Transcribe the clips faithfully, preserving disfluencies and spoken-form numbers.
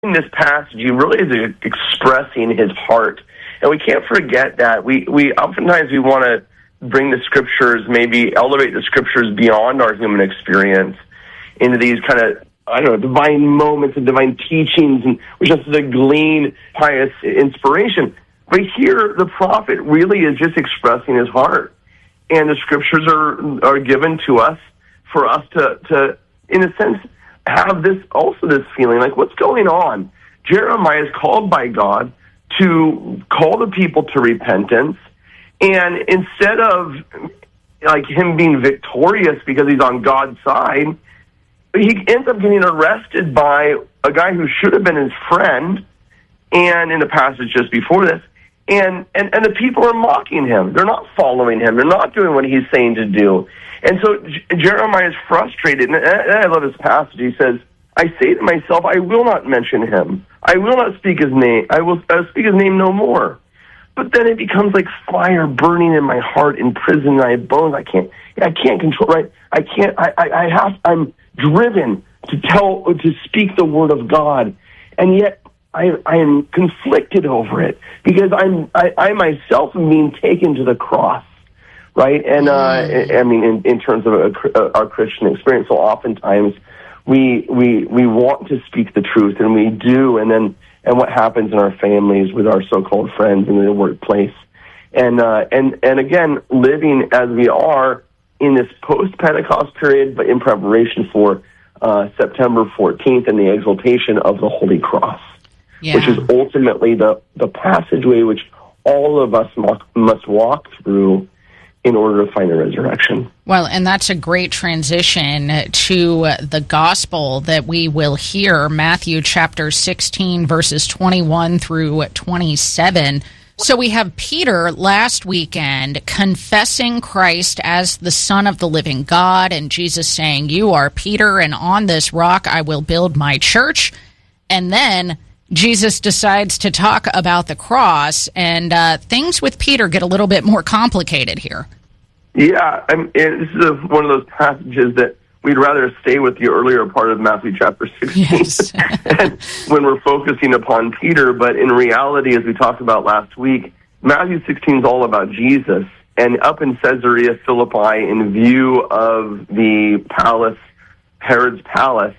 in this passage, he really is expressing his heart. And we can't forget that. We, we oftentimes we want to bring the scriptures, maybe elevate the scriptures beyond our human experience into these kind of, I don't know, divine moments and divine teachings, and we're just to glean pious inspiration. But here, the prophet really is just expressing his heart. And the scriptures are are given to us for us to, to, in a sense, have this also this feeling like, what's going on? Jeremiah is called by God to call the people to repentance, and instead of like him being victorious because he's on God's side, he ends up getting arrested by a guy who should have been his friend, and in the passage just before this, and, and, and the people are mocking him. They're not following him. They're not doing what he's saying to do. And so J- Jeremiah is frustrated, and I love this passage. He says, I say to myself, I will not mention him. I will not speak his name. I will uh, speak his name no more. But then it becomes like fire burning in my heart, in prison, and I have bones. I can't, I can't control, right? I can't, I, I, I have, I'm driven to tell, to speak the word of God. And yet I, I am conflicted over it because I'm, I, I myself am being taken to the cross. Right, and uh, I mean, in, in terms of a, a, our Christian experience, so oftentimes we we we want to speak the truth, and we do, and then and what happens in our families with our so-called friends in the workplace, and uh, and and again, living as we are in this post-Pentecost period, but in preparation for uh, September fourteenth and the exaltation of the Holy Cross, yeah. which is ultimately the the passageway which all of us must, must walk through in order to find a resurrection. Well, and that's a great transition to the gospel that we will hear, Matthew chapter sixteen, verses twenty-one through twenty-seven. So we have Peter last weekend confessing Christ as the Son of the living God, and Jesus saying, you are Peter, and on this rock I will build my church. And then Jesus decides to talk about the cross, and uh, things with Peter get a little bit more complicated here. Yeah, I mean, this is a, one of those passages that we'd rather stay with the earlier part of Matthew chapter sixteen yes. and when we're focusing upon Peter. But in reality, as we talked about last week, Matthew sixteen is all about Jesus. And up in Caesarea Philippi, in view of the palace, Herod's palace,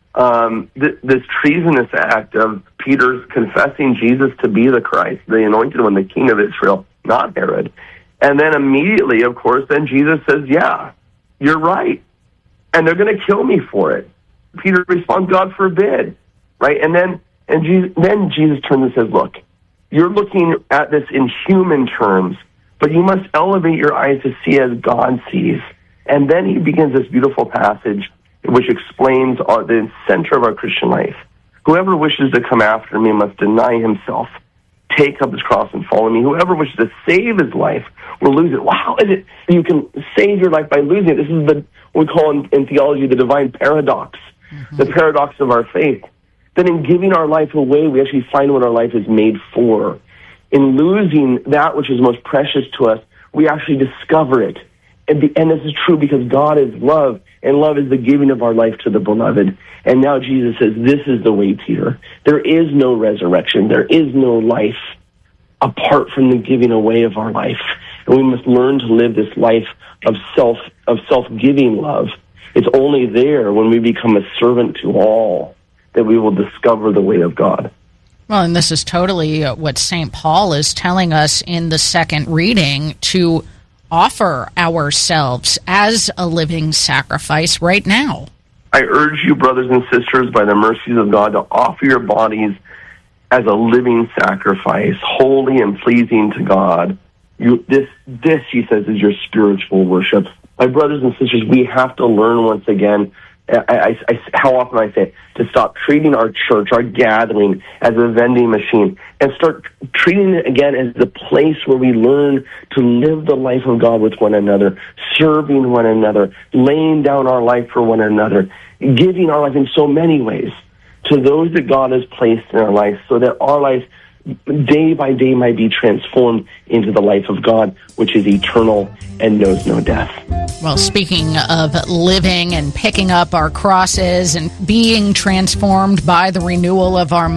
Um, th- this treasonous act of Peter's confessing Jesus to be the Christ, the anointed one, the King of Israel, not Herod. And then immediately, of course, then Jesus says, yeah, you're right. And they're going to kill me for it. Peter responds, God forbid. Right? And then and Jesus, then Jesus turns and says, look, you're looking at this in human terms, but you must elevate your eyes to see as God sees. And then he begins this beautiful passage which explains our, the center of our Christian life. Whoever wishes to come after me must deny himself, take up his cross and follow me. Whoever wishes to save his life will lose it. Wow, is it you can save your life by losing it? This is the what we call in, in theology the divine paradox, mm-hmm. the paradox of our faith. Then in giving our life away, we actually find what our life is made for. In losing that which is most precious to us, we actually discover it. And, the, and this is true because God is love, and love is the giving of our life to the beloved. And now Jesus says, this is the way, Peter. There is no resurrection. There is no life apart from the giving away of our life. And we must learn to live this life of self of self-giving love. It's only there when we become a servant to all that we will discover the way of God. Well, and this is totally what Saint Paul is telling us in the second reading, to offer ourselves as a living sacrifice right now. I urge you, brothers and sisters, by the mercies of God, to offer your bodies as a living sacrifice, holy and pleasing to God. You, this, this, he says, is your spiritual worship. My brothers and sisters, we have to learn once again, I, I, I, how often I say, to stop treating our church, our gathering, as a vending machine, and start treating it again as the place where we learn to live the life of God with one another, serving one another, laying down our life for one another, giving our life in so many ways to those that God has placed in our life, so that our life day by day might be transformed into the life of God, which is eternal and knows no death. Well, speaking of living and picking up our crosses and being transformed by the renewal of our